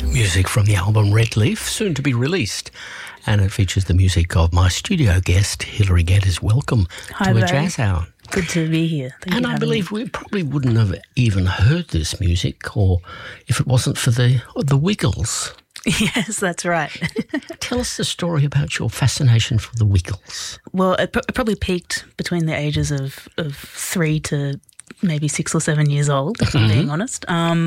Music from the album Red Leaf, soon to be released. And it features the music of my studio guest, Hilary Geddes. Welcome to a Jazz Hour. Good to be here. Thank you. I believe we probably wouldn't have even heard this music or if it wasn't for the Wiggles. Yes, that's right. Tell us the story about your fascination for the Wiggles. Well, it probably peaked between the ages of 3 to maybe 6 or 7 years old, if I'm being honest.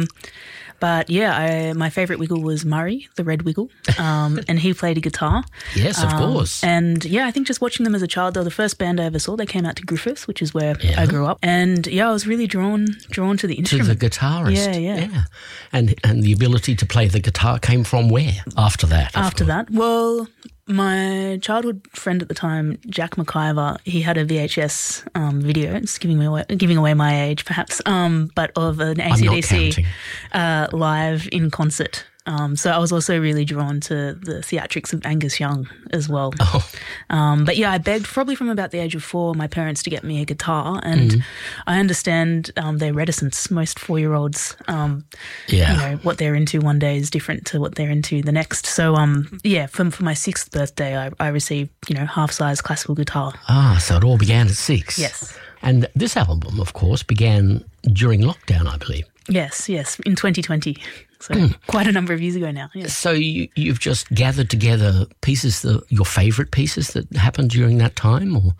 But yeah, my favourite Wiggle was Murray, the red Wiggle, and he played a guitar. Yes, of course. And yeah, I think just watching them as a child, they were the first band I ever saw. They came out to Griffith, which is where I grew up. And yeah, I was really drawn to the instrument. To the guitarist. Yeah. And the ability to play the guitar came from where after that? After that? Well, my childhood friend at the time, Jack McIver, he had a VHS video. It's giving away my age, perhaps, but of an AC/DC live in concert. So I was also really drawn to the theatrics of Angus Young as well. But yeah, I begged probably from about the age of 4 my parents to get me a guitar, and I understand their reticence. Most 4-year-olds, you know, what they're into one day is different to what they're into the next. So yeah, for my 6th birthday, I received, you know, half-size classical guitar. So it all began at 6. Yes. And this album, of course, began during lockdown, I believe. Yes, in 2020. So quite a number of years ago now. Yeah. So you've just gathered together pieces, your favourite pieces that happened during that time? Or?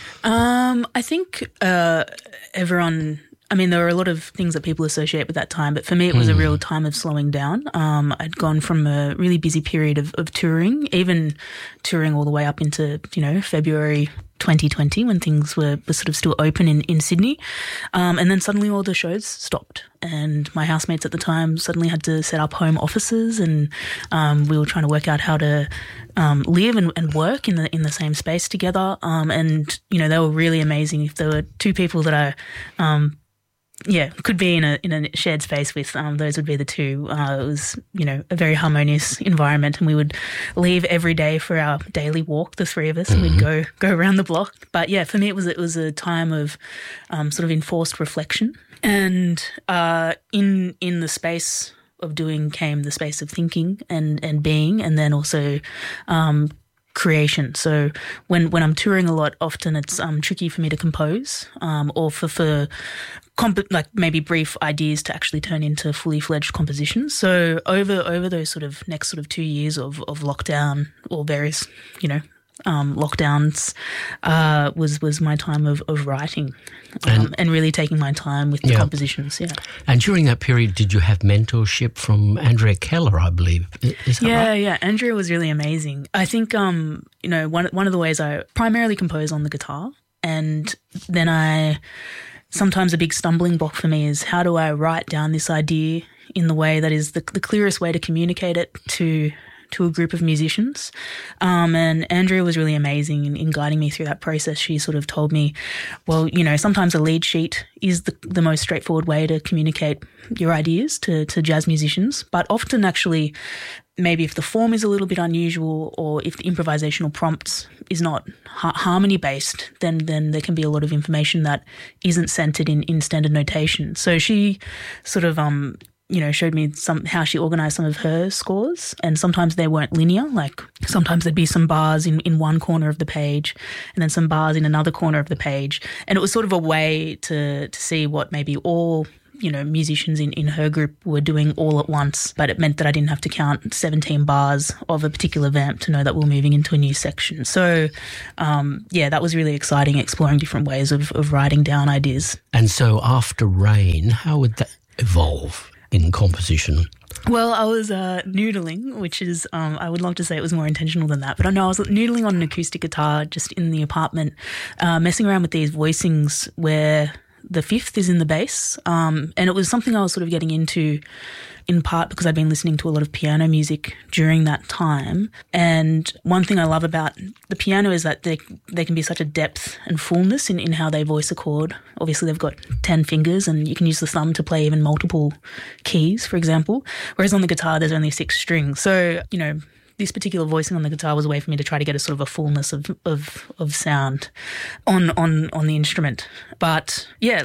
I think everyone... I mean, there were a lot of things that people associate with that time, but for me it was a real time of slowing down. I'd gone from a really busy period of touring, even touring all the way up into, you know, February 2020 when things were sort of still open in Sydney. And then suddenly all the shows stopped, and my housemates at the time suddenly had to set up home offices, and we were trying to work out how to live and work in the same space together. And, you know, they were really amazing. If there were 2 people that I could be in a shared space with, those would be the 2. It was, you know, a very harmonious environment, and we would leave every day for our daily walk, the 3 of us, and we'd go around the block. But yeah, for me it was a time of sort of enforced reflection, and in the space of doing came the space of thinking and being, and then also creation. So when I'm touring a lot, often it's tricky for me to compose, or for like maybe brief ideas to actually turn into fully fledged compositions. So over those sort of next sort of 2 years of lockdown or various, you know, lockdowns, was my time of writing, and really taking my time with the compositions. Yeah. And during that period, did you have mentorship from Andrea Keller, I believe? Is that right? Yeah. Andrea was really amazing. I think, you know, one of the ways I primarily compose on the guitar, and then sometimes a big stumbling block for me is how do I write down this idea in the way that is the clearest way to communicate it to a group of musicians. And Andrea was really amazing in guiding me through that process. She sort of told me, well, you know, sometimes a lead sheet is the most straightforward way to communicate your ideas to jazz musicians, but often actually maybe if the form is a little bit unusual, or if the improvisational prompts is not harmony-based, then there can be a lot of information that isn't centered in standard notation. So she sort of you know, showed me how she organised some of her scores, and sometimes they weren't linear. Like sometimes there'd be some bars in one corner of the page, and then some bars in another corner of the page, and it was sort of a way to see what maybe all, you know, musicians in her group were doing all at once, but it meant that I didn't have to count 17 bars of a particular vamp to know that we're moving into a new section. So, yeah, that was really exciting, exploring different ways of writing down ideas. And so after Rain, how would that evolve in composition? Well, I was noodling, which is, I would love to say it was more intentional than that, but I know I was noodling on an acoustic guitar just in the apartment, messing around with these voicings where the 5th is in the bass, and it was something I was sort of getting into in part because I'd been listening to a lot of piano music during that time. And one thing I love about the piano is that there can be such a depth and fullness in how they voice a chord. Obviously, they've got 10 fingers and you can use the thumb to play even multiple keys, for example, whereas on the guitar there's only 6 strings. So, you know, this particular voicing on the guitar was a way for me to try to get a sort of a fullness of sound on the instrument. But yeah, look,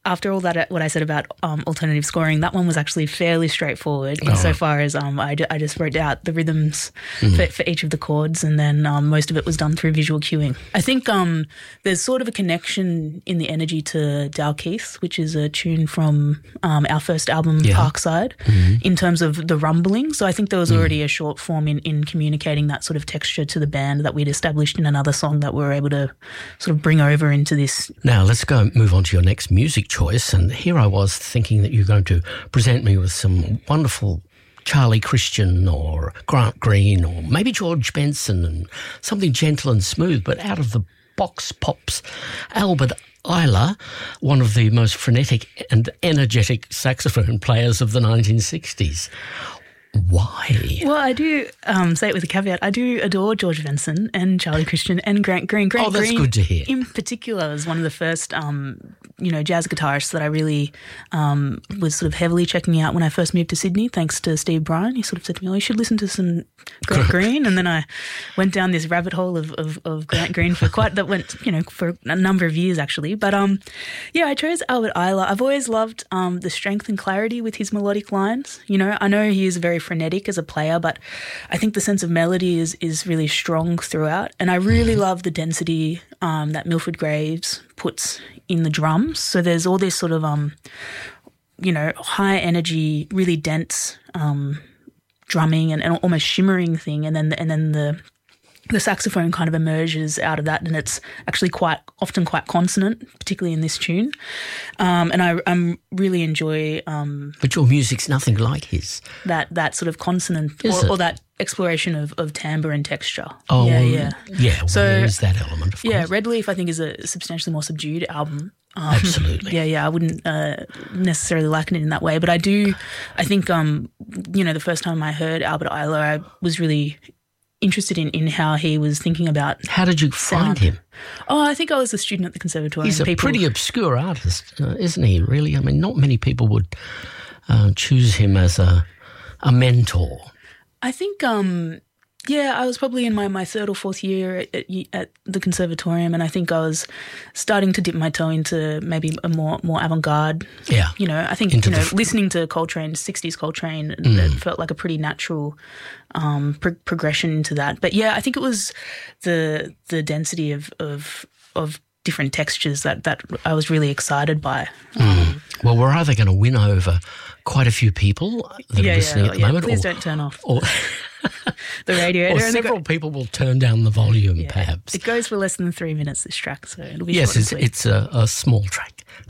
after all that, what I said about alternative scoring, that one was actually fairly straightforward insofar as I just wrote out the rhythms for each of the chords, and then most of it was done through visual cueing. I think there's sort of a connection in the energy to Dalkeith, which is a tune from our first album, Parkside, in terms of the rumbling. So I think there was already a short form in communicating that sort of texture to the band that we'd established in another song that we were able to sort of bring over into this. Now let's move on to your next music choice, and here I was thinking that you're going to present me with some wonderful Charlie Christian or Grant Green or maybe George Benson and something gentle and smooth, but out of the box pops Albert Ayler, one of the most frenetic and energetic saxophone players of the 1960s. Why? Well, I do say it with a caveat. I do adore George Benson and Charlie Christian and Grant Green. Grant that's Green, good to hear. In particular, is one of the first, jazz guitarists that I really was sort of heavily checking out when I first moved to Sydney, thanks to Steve Bryan. He sort of said to me, you should listen to some Grant Green. And then I went down this rabbit hole of Grant Green for for a number of years, actually. But, I chose Albert Ayler. I've always loved the strength and clarity with his melodic lines. I know he is very frenetic as a player, but I think the sense of melody is really strong throughout, and I really love the density that Milford Graves puts in the drums. So there's all this sort of high energy, really dense drumming and almost shimmering thing, and then the saxophone kind of emerges out of that, and it's actually often quite consonant, particularly in this tune. And I really enjoy. But your music's nothing like his. That sort of consonant or that exploration of timbre and texture. Oh, yeah. So there's that element, of course. Yeah, Red Leaf I think is a substantially more subdued album. Absolutely. I wouldn't necessarily liken it in that way, but I think the first time I heard Albert Ayler, I was really interested in how he was thinking about. How did you find him? Oh, I think I was a student at the conservatorium. He's a pretty obscure artist, isn't he, really? I mean, not many people would choose him as a mentor. I think, I was probably in my third or fourth year at the conservatorium, and I think I was starting to dip my toe into maybe a more avant-garde. Yeah. I think, listening to Coltrane, 60s Coltrane, it felt like a pretty natural progression into that. But yeah, I think it was the density of different textures that I was really excited by. Well, we're either going to win over quite a few people that are listening at the moment. Please don't turn off the radio. Or several people will turn down the volume, perhaps. It goes for less than 3 minutes, this track, so it'll be Yes, it's a small track.